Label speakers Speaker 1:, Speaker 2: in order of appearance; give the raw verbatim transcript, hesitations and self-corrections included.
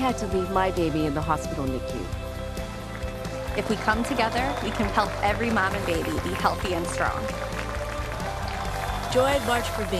Speaker 1: had to leave my baby in the hospital N I C U.
Speaker 2: If we come together, we can help every mom and baby be healthy and strong.
Speaker 3: Joy March for Baby.